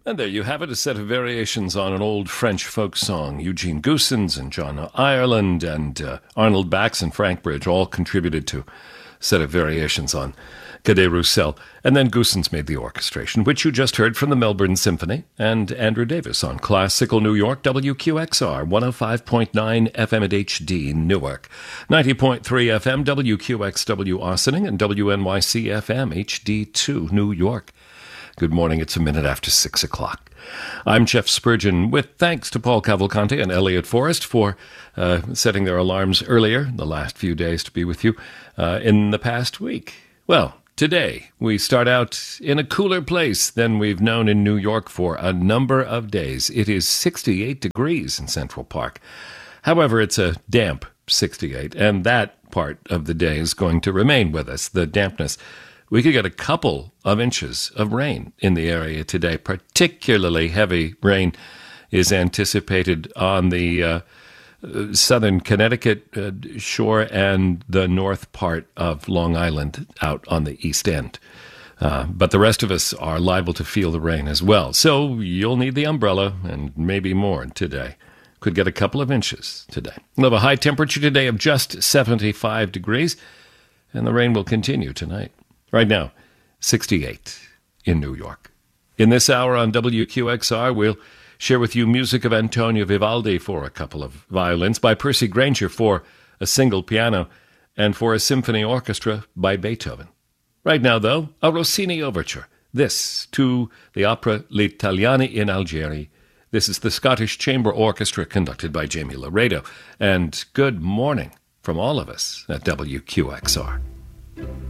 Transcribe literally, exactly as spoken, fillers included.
And there you have it, a set of variations on an old French folk song. Eugene Goosens and John Ireland and uh, Arnold Bax and Frank Bridge all contributed to a set of variations on Cadet Roussel. And then Goosens made the orchestration, which you just heard from the Melbourne Symphony, and Andrew Davis on Classical New York, W Q X R, one oh five point nine F M at H D Newark, ninety point three F M, W Q X W Ossining, and W N Y C F M, H D two New York. Good morning, it's a minute after six o'clock. I'm Jeff Spurgeon, with thanks to Paul Cavalcante and Elliot Forrest for uh, setting their alarms earlier the last few days to be with you uh, in the past week. Well, today we start out in a cooler place than we've known in New York for a number of days. It is sixty-eight degrees in Central Park. However, it's a damp sixty-eight, and that part of the day is going to remain with us, the dampness. We could get a couple of inches of rain in the area today. Particularly heavy rain is anticipated on the uh, southern Connecticut uh, shore and the north part of Long Island out on the east end. Uh, but the rest of us are liable to feel the rain as well. So you'll need the umbrella and maybe more today. Could get a couple of inches today. We'll have a high temperature today of just seventy-five degrees, and the rain will continue tonight. Right now, sixty-eight in New York. In this hour on W Q X R, we'll share with you music of Antonio Vivaldi for a couple of violins, by Percy Grainger for a single piano, and for a symphony orchestra by Beethoven. Right now, though, a Rossini overture. This to the opera L'Italiani in Algeri. This is the Scottish Chamber Orchestra conducted by Jamie Laredo. And good morning from all of us at W Q X R.